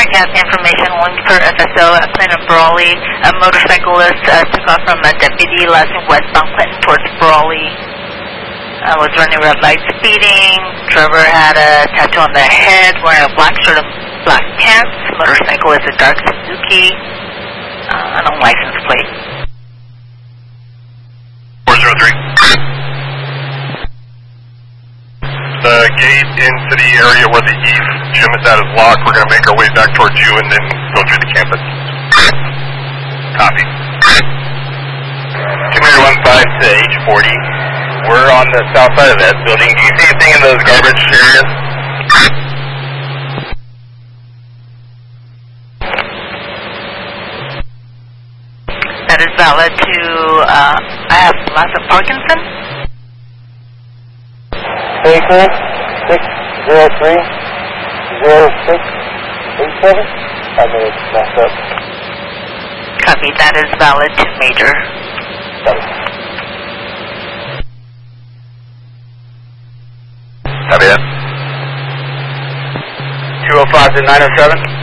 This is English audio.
have information linked for FSO at Clinton Brawley. A motorcyclist took off from a deputy last westbound Clinton towards Brawley. Was running red light speeding. Driver had a tattoo on the head, wearing a black shirt and black pants. Motorcycle is a dark Suzuki. Unknown license plate. 403. The gate into the area where the Eve gym is at is locked. We're going to make our way back towards you and then go through the campus. Copy. Commander 15 to H40. We're on the south side of that building. Do you see anything in those garbage areas? That is valid to, I have lots of Parkinson. Vehicle 603-0687. I may have messed up. Copy, that is valid to Major. Copy that. 205 to 907.